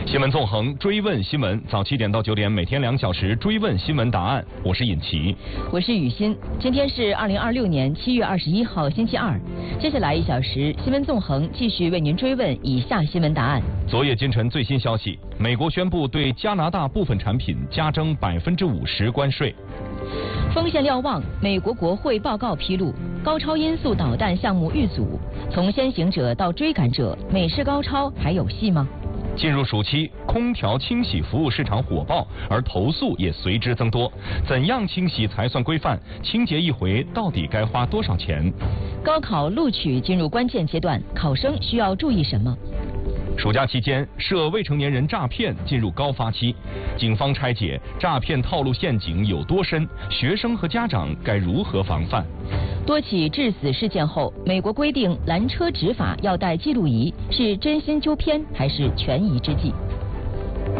新闻纵横，追问新闻，早7点到9点，每天2小时追问新闻答案。我是尹奇， 我是雨欣。今天是2026年7月21号，星期二。接下来1小时，新闻纵横继续为您追问以下新闻答案。 昨夜今晨最新消息，美国宣布对加拿大部分产品加征50%关税。 锋线瞭望，美国国会报告披露，高超音速导弹项目遇阻，从先行者到追赶者，美式高超还有戏吗？ 进入暑期，空调清洗服务市场火爆，而投诉也随之增多。怎样清洗才算规范？清洁一回到底该花多少钱？ 高考录取进入关键阶段，考生需要注意什么？ 暑假期间，涉未成年人诈骗进入高发期，警方拆解诈骗套路陷阱有多深，学生和家长该如何防范？ 多起致死事件后，美国规定拦车执法要带记录仪，是真心纠偏还是权宜之计？